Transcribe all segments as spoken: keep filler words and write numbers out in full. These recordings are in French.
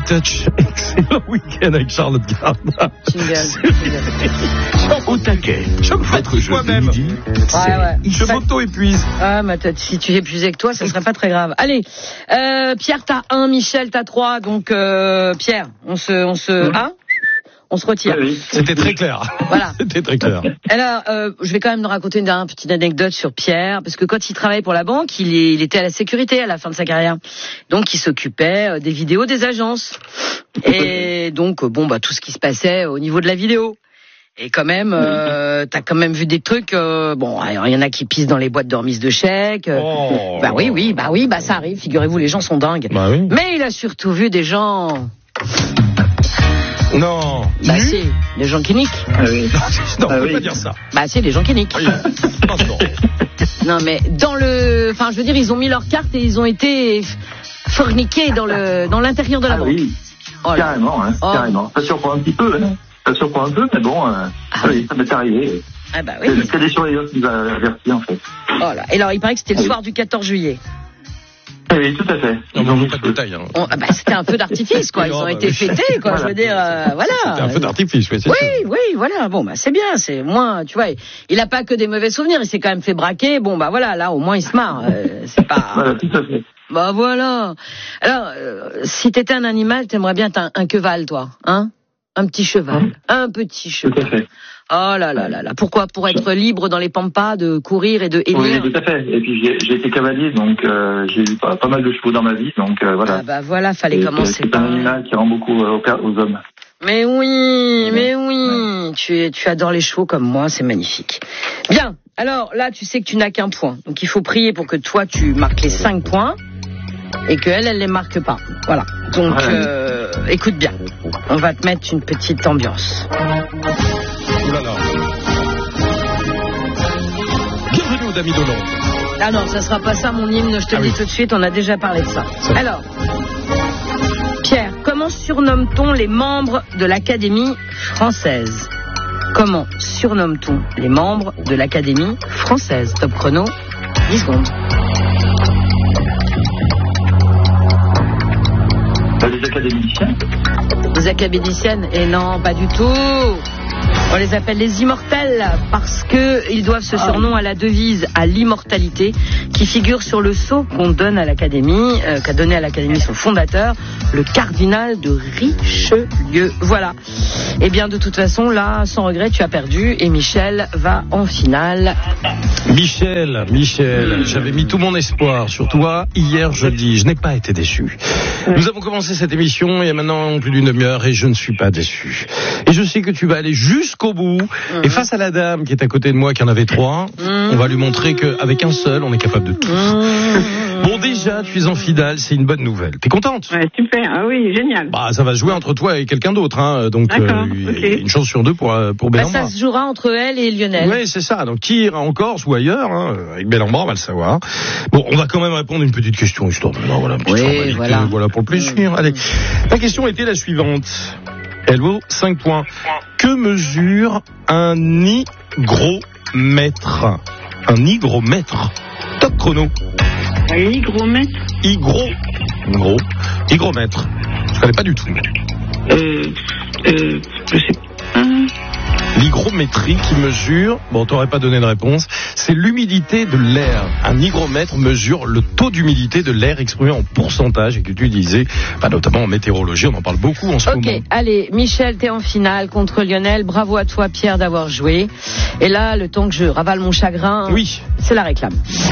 Touch. Excellent week-end avec Charlotte Gardin. Au taquet. Votre jeu de midi, ouais, ouais. Je m'auto-épuise. Ah, mais si tu épuisais que toi, ça serait pas très grave. Allez, euh, Pierre, t'as un, Michel, t'as trois. Donc, euh, Pierre, on se, on se, Mmh. hein on se retire. Oui, oui. C'était très clair. Voilà. C'était très clair. Alors, euh, je vais quand même nous raconter une dernière petite anecdote sur Pierre, parce que quand il travaillait pour la banque, il, est, il était à la sécurité à la fin de sa carrière. Donc, il s'occupait euh, des vidéos des agences. Et donc, euh, bon, bah, tout ce qui se passait au niveau de la vidéo. Et quand même, euh, t'as quand même vu des trucs. Euh, bon, il y en a qui pissent dans les boîtes de remise de chèques. Euh, Oh. Bah oui, oui, bah oui, bah ça arrive. Figurez-vous, les gens sont dingues. Bah oui. Mais il a surtout vu des gens. Non. Bah si, des gens qui niquent. Ah oui. Non, Ah on peut oui. pas dire ça. Bah si, des gens qui niquent. Oui. Non, non. Non mais dans le, enfin je veux dire, ils ont mis leurs cartes et ils ont été forniqués dans le, dans l'intérieur de la Ah banque. oui, Oh là. carrément, hein, Oh. carrément. Ça surprend un petit peu, hein. Ça surprend un peu, mais bon, euh, Ah oui, ça m'est arrivé. Ah bah oui. C'est des surveillants qui nous a avertis, en fait. Oh là. Et alors il paraît que c'était le Ah oui. soir du quatorze juillet. Ah oui, tout à fait. Non, Ils mais ont on mis n'a pas de détails. Hein. On- ah bah, c'était un feu d'artifice quoi. Ils Oui, ont oh, bah été oui. fêtés quoi. Je veux dire, euh, voilà. C'était un feu d'artifice, oui, c'est Oui, sûr. oui, voilà. Bon, bah c'est bien. C'est moins, tu vois. Il a pas que des mauvais souvenirs. Il s'est quand même fait braquer. Bon, bah voilà. Là, au moins, il se marre. Euh, c'est pas. Voilà, tout à fait. Bah voilà. Alors, euh, si t'étais un animal, t'aimerais bien être un, un cheval, toi, hein? Un petit cheval, un petit Tout à cheval. fait. Oh là là là là. Pourquoi? Pour être libre dans les pampas, de courir et de Oui, hennir. tout à fait. Et puis j'ai j'ai été cavalier, donc euh, j'ai eu pas, pas mal de chevaux dans ma vie, donc euh, voilà. Ah bah voilà, fallait Et commencer C'est par. un animal qui rend beaucoup euh, aux, aux hommes. Mais oui, mais oui. Tu, tu adores les chevaux comme moi, c'est magnifique. Bien. Alors là, tu sais que tu n'as qu'un point. Donc il faut prier pour que toi, tu marques les cinq points et qu'elle, elle les marque pas. Voilà. Donc, Ouais. euh, écoute bien. On va te mettre une petite ambiance. Ouh là là. Bienvenue au Damidonon. Ah non, ça sera pas ça mon hymne, je te Ah le dis oui. tout de suite, on a déjà parlé de ça. C'est vrai. Alors, Pierre, comment surnomme-t-on les membres de l'Académie française? Comment surnomme-t-on les membres de l'Académie française? Top chrono, dix secondes. T'as des académiciens. Les académiciennes? Et non, pas du tout. On les appelle les immortels parce que ils doivent ce surnom à la devise à l'immortalité qui figure sur le sceau qu'on donne à l'Académie, euh, qu'a donné à l'Académie son fondateur, le cardinal de Richelieu. Voilà. Et bien de toute façon, là, sans regret, tu as perdu et Michel va en finale. Michel, Michel, j'avais mis tout mon espoir sur toi hier jeudi. Je n'ai pas été déçu. Nous avons commencé cette émission il y a maintenant plus d'une demi-heure et je ne suis pas déçu. Et je sais que tu vas aller jusqu'au bout. Mmh. Et face à la dame qui est à côté de moi, qui en avait trois, Mmh. on va lui montrer qu'avec un seul, on est capable de tout. Mmh. Bon, déjà, tu es en finale, c'est une bonne nouvelle. T'es contente? Ouais, super. Ah oui, génial. Bah, ça va se jouer entre toi et quelqu'un d'autre, hein. Donc, D'accord, euh, ok. une chance sur deux pour, euh, pour Bah, Bellambra. ça se jouera entre elle et Lionel. Oui, c'est ça. Donc, qui ira en Corse ou ailleurs, hein, avec Bellambra, on va le savoir. Bon, on va quand même répondre à une petite question, histoire de, non, voilà, une petite Oui, formalité, voilà. voilà, pour le plaisir. Mmh. Allez. La question était la suivante. Elle vaut cinq points. Que mesure un hygromètre? Un hygromètre. Top chrono. Un hygromètre. Hygro. Gros. Hygromètre. Je connais pas du tout. Euh, euh, je sais pas. L'hygrométrie qui mesure, bon, t'aurais pas donné de réponse, c'est l'humidité de l'air. Un hygromètre mesure le taux d'humidité de l'air exprimé en pourcentage et que tu disais, bah, notamment en météorologie, on en parle beaucoup en ce Ok, moment. allez, Michel, t'es en finale contre Lionel. Bravo à toi, Pierre, d'avoir joué. Et là, le temps que je ravale mon chagrin, Oui. c'est la réclame.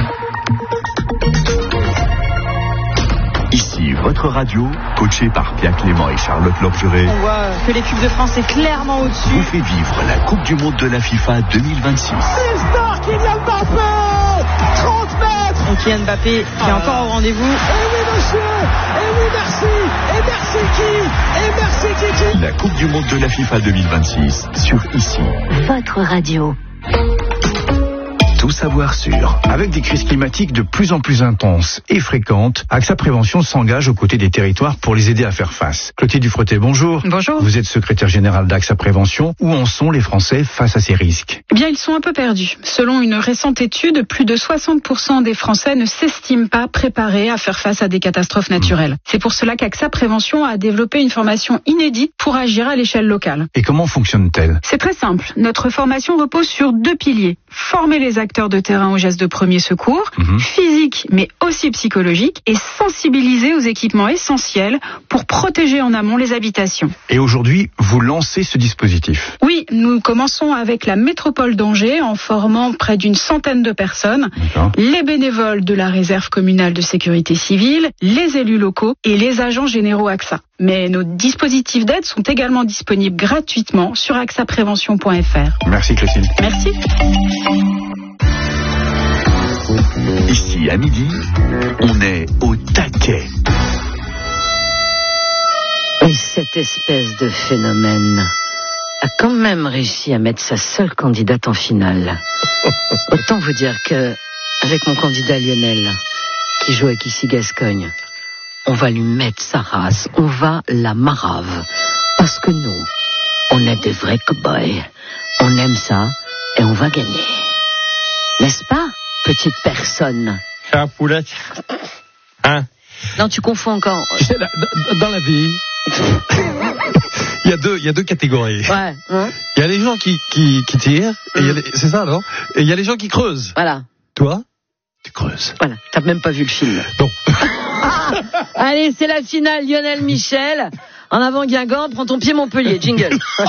Ici votre radio, coaché par Pierre Clément et Charlotte Lorgeret, On voit que l'équipe de France est clairement vous au-dessus. fait vivre la Coupe du Monde de la FIFA deux mille vingt-six. Kylian Mbappé, trente mètres. Donc Kylian Mbappé qui est encore au rendez-vous. Et oui, monsieur. Et oui, merci. Et merci qui. Et merci Kiki. La Coupe du Monde de la FIFA deux mille vingt-six sur Ici. Votre radio. tout savoir sur. Avec des crises climatiques de plus en plus intenses et fréquentes, AXA Prévention s'engage aux côtés des territoires pour les aider à faire face. Clotilde Dufretet, bonjour. Bonjour. Vous êtes secrétaire générale d'AXA Prévention. Où en sont les Français face à ces risques? Eh bien, ils sont un peu perdus. Selon une récente étude, plus de soixante pour cent des Français ne s'estiment pas préparés à faire face à des catastrophes naturelles. Mmh. C'est pour cela qu'AXA Prévention a développé une formation inédite pour agir à l'échelle locale. Et comment fonctionne-t-elle? C'est très simple. Notre formation repose sur deux piliers. Former les acteurs de terrain aux gestes de premier secours, mmh. physiques mais aussi psychologiques, et sensibiliser aux équipements essentiels pour protéger en amont les habitations. Et aujourd'hui, vous lancez ce dispositif? Oui, nous commençons avec la métropole d'Angers en formant près d'une centaine de personnes, D'accord. les bénévoles de la réserve communale de sécurité civile, les élus locaux et les agents généraux AXA. Mais nos dispositifs d'aide sont également disponibles gratuitement sur axa prévention point f r. Merci Clotilde. Merci. Ici à midi, on est au taquet. Et cette espèce de phénomène a quand même réussi à mettre sa seule candidate en finale. Autant vous dire que, avec mon candidat Lionel, qui joue avec ici Gascogne, on va lui mettre sa race, on va la marave. Parce que nous, on est des vrais cow-boys. On aime ça et on va gagner. N'est-ce pas, petite personne? Ah, poulette. Hein? Non, tu confonds encore. Tu sais, dans la vie, il y a deux, il y a deux catégories. Ouais. Hein? Il y a les gens qui, qui, qui tirent, et il y a les, c'est ça, non? Et il y a les gens qui creusent. Voilà. Toi, tu creuses. Voilà. T'as même pas vu le film. Non. Ah, allez, c'est la finale, Lionel Michel. En avant Guingamp, prends ton pied Montpellier, jingle.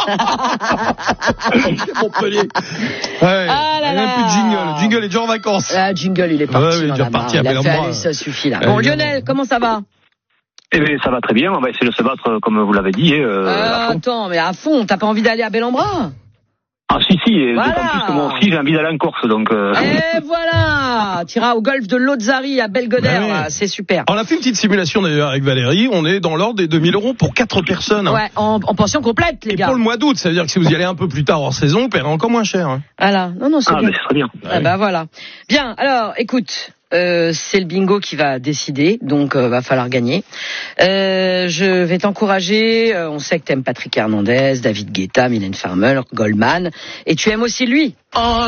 Montpellier. Ouais, ah là il n'y a là. plus de jingle. Jingle est déjà en vacances. Ah, jingle, il est parti. Ouais, il est déjà parti à il a fait, Bellembourg. allez, ça suffit là. Allez, Bon, allez, Lionel, comment ça va? Eh bien, ça va très bien. On va essayer de se battre, comme vous l'avez dit. Euh, euh, attends, mais à fond, t'as pas envie d'aller à Bellembourg? Ah si, si, et voilà. D'autant plus que moi aussi j'ai envie d'aller en Corse, donc... Euh... Et voilà. T'iras au golfe de Lozari à Belgodère, ouais. là, c'est super. On a fait une petite simulation d'ailleurs avec Valérie, on est dans l'ordre des deux mille euros pour quatre personnes. Ouais, en, en pension complète, les et gars. Et pour le mois d'août, ça veut dire que si vous y allez un peu plus tard hors saison, vous paierez encore moins cher. Hein. Voilà, non, non, c'est ah, bien. Ah, c'est très bien. Ah, bah voilà. Bien, alors, écoute... Euh, c'est le bingo qui va décider, donc euh, va falloir gagner. Euh, je vais t'encourager. Euh, on sait que t'aimes Patrick Hernandez, David Guetta, Mylène Farmer, Goldman, et tu aimes aussi lui. Oh